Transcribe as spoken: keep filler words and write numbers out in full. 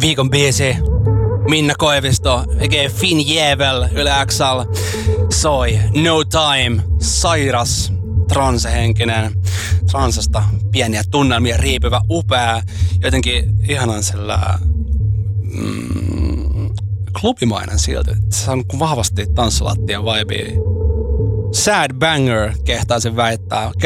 Viikon biisi. Minna Koivisto, eikä Finn Jävel, Yle X L, soi No Time, sairas, transehenkinen, transasta pieniä tunnelmia riipivä, upea, jotenkin ihanan sillä mm, klubimainen silti. Se on vahvasti tanssilattia vibea. Sad banger, kehtaisin väittää.